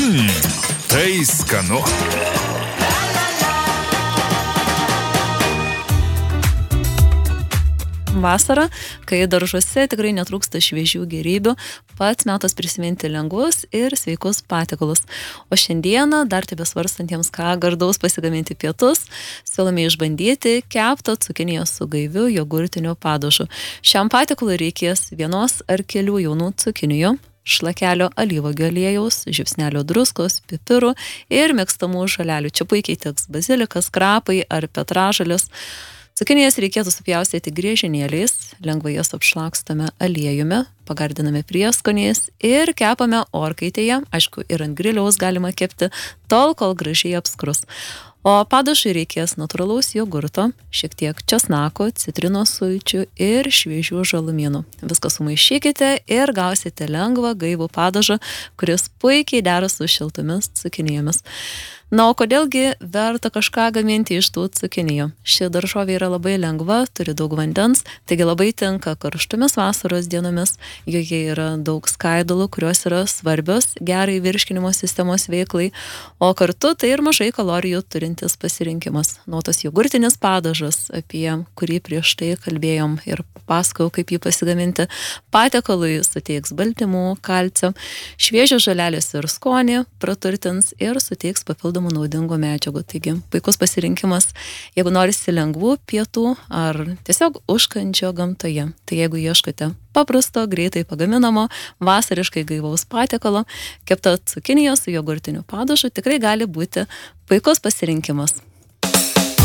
Tai skanu. Vasara, kai daržuose tikrai netrūksta šviežių gėrybių, pats metas prisiminti lengvus ir sveikus patiekalus. O šiandieną, dar tebesvarstantiems, ką gardaus pasigaminti pietus, siūlome išbandyti keptą cukiniją su gaiviu jogurtiniu padažu. Šiam patiekalui reikės vienos ar kelių jaunų cukinijų, šlakelio alyvuogių aliejaus, žiupsnelio druskos, pipirų ir mėgstamų žolelių. Čia puikiai tiks bazilikas, krapai ar petražolės. Cukinijas reikėtų supjaustyti griežinėliais, lengvai jas apšlakstame aliejumi, pagardiname prieskoniais ir kepame orkaitėje, aišku, ir ant griliaus galima kepti, tol, kol gražiai apskrus. O padažui reikės natūralaus jogurto, šiek tiek česnako, citrinos sulčių ir šviežių žalumynų. Viską sumaišykite ir gausite lengvą gaivų padažą, kuris puikiai dera su šiltomis cukinijomis. Na, o kodėlgi verta kažką gaminti iš tų cukinijų? Ši daržovė yra labai lengva, turi daug vandens, taigi labai tinka karštomis vasaros dienomis. Joje yra daug skaidulų, kurios yra svarbios gerai virškinimo sistemos veiklai, o kartu tai ir mažai kalorijų turintis pasirinkimas. Nu, tas jogurtinis padažas, apie kurį prieš tai kalbėjom ir papasakojau, kaip jį pasigaminti, patiekalui suteiks baltymų, kalcio, šviežios žolelės ir skonį praturtins ir suteiks papildomų naudingų medžiagų. Taigi, puikus pasirinkimas, jeigu norisi lengvų pietų ar tiesiog užkandžio gamtoje. Tai jeigu ieškote paprasto, greitai pagaminamo, vasariškai gaivaus patiekalo, kepta cukinija su jogurtiniu padažu tikrai gali būti puikus pasirinkimas.